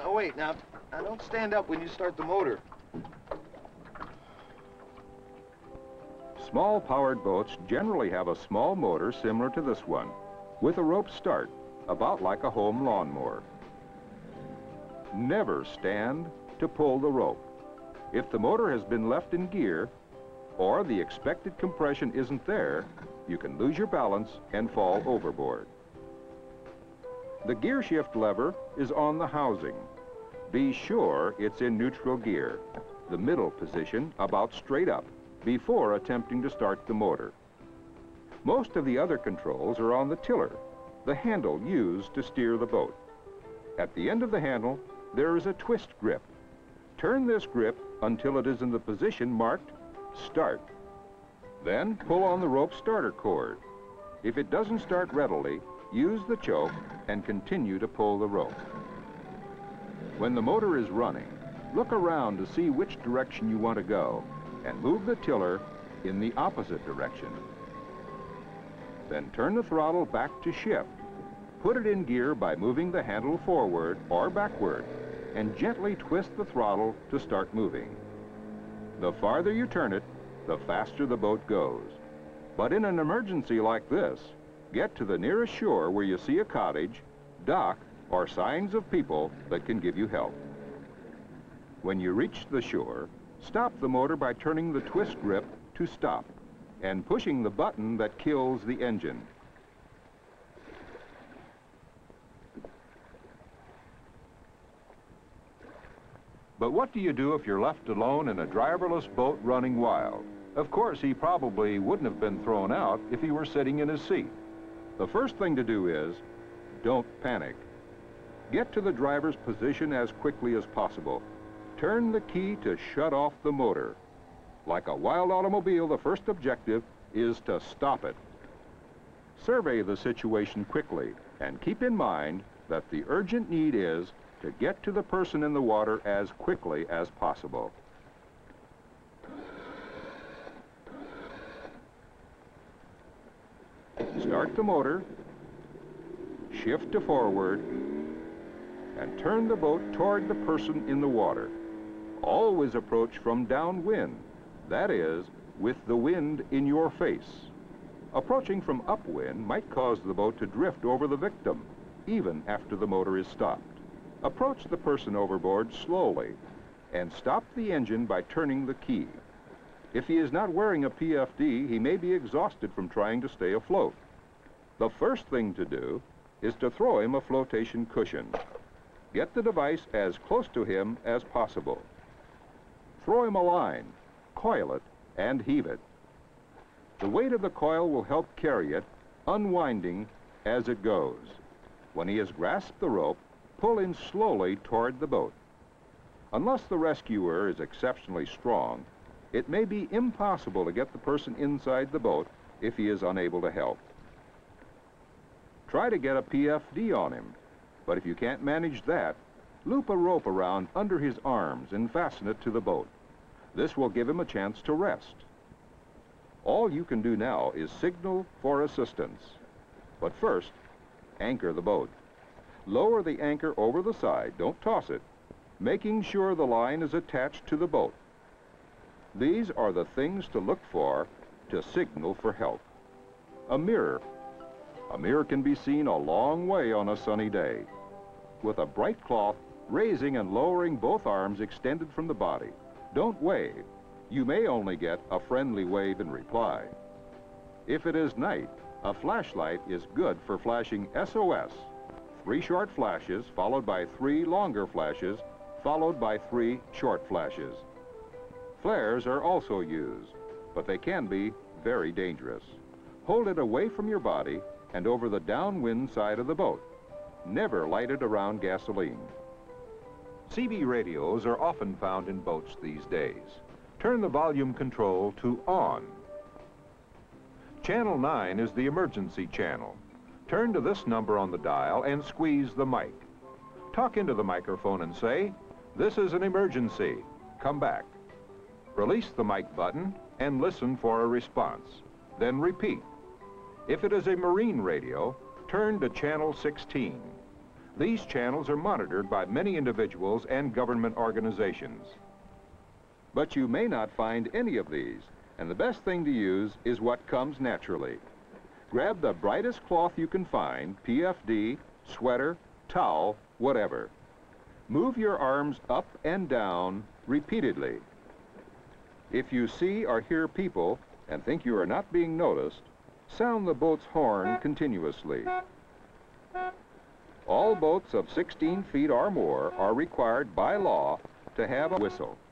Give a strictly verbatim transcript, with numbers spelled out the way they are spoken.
Oh, wait, now, now don't stand up when you start the motor. Small-powered boats generally have a small motor similar to this one, with a rope start, about like a home lawnmower. Never stand to pull the rope. If the motor has been left in gear, or the expected compression isn't there, you can lose your balance and fall overboard. The gear shift lever is on the housing. Be sure it's in neutral gear, the middle position about straight up, before attempting to start the motor. Most of the other controls are on the tiller, the handle used to steer the boat. At the end of the handle, there is a twist grip. Turn this grip until it is in the position marked Start. Then pull on the rope starter cord. If it doesn't start readily, use the choke and continue to pull the rope. When the motor is running, look around to see which direction you want to go and move the tiller in the opposite direction. Then turn the throttle back to shift. Put it in gear by moving the handle forward or backward and gently twist the throttle to start moving. The farther you turn it, the faster the boat goes. But in an emergency like this, get to the nearest shore where you see a cottage, dock, or signs of people that can give you help. When you reach the shore, stop the motor by turning the twist grip to stop and pushing the button that kills the engine. But what do you do if you're left alone in a driverless boat running wild? Of course, he probably wouldn't have been thrown out if he were sitting in his seat. The first thing to do is, don't panic. Get to the driver's position as quickly as possible. Turn the key to shut off the motor. Like a wild automobile, the first objective is to stop it. Survey the situation quickly and keep in mind that the urgent need is to get to the person in the water as quickly as possible. Start the motor, shift to forward, and turn the boat toward the person in the water. Always approach from downwind, that is, with the wind in your face. Approaching from upwind might cause the boat to drift over the victim, even after the motor is stopped. Approach the person overboard slowly and stop the engine by turning the key. If he is not wearing a P F D, he may be exhausted from trying to stay afloat. The first thing to do is to throw him a flotation cushion. Get the device as close to him as possible. Throw him a line, coil it, and heave it. The weight of the coil will help carry it, unwinding as it goes. When he has grasped the rope, pull in slowly toward the boat. Unless the rescuer is exceptionally strong, it may be impossible to get the person inside the boat if he is unable to help. Try to get a P F D on him, but if you can't manage that, loop a rope around under his arms and fasten it to the boat. This will give him a chance to rest. All you can do now is signal for assistance. But first, anchor the boat. Lower the anchor over the side, don't toss it, making sure the line is attached to the boat. These are the things to look for to signal for help. A mirror. A mirror can be seen a long way on a sunny day. With a bright cloth, raising and lowering both arms extended from the body. Don't wave. You may only get a friendly wave in reply. If it is night, a flashlight is good for flashing S O S. Three short flashes, followed by three longer flashes, followed by three short flashes. Flares are also used, but they can be very dangerous. Hold it away from your body and over the downwind side of the boat. Never light it around gasoline. C B radios are often found in boats these days. Turn the volume control to on. Channel nine is the emergency channel. Turn to this number on the dial and squeeze the mic. Talk into the microphone and say, "This is an emergency. Come back." Release the mic button and listen for a response. Then repeat. If it is a marine radio, turn to channel sixteen. These channels are monitored by many individuals and government organizations. But you may not find any of these, and the best thing to use is what comes naturally. Grab the brightest cloth you can find, P F D, sweater, towel, whatever. Move your arms up and down repeatedly. If you see or hear people and think you are not being noticed, sound the boat's horn continuously. All boats of sixteen feet or more are required by law to have a whistle.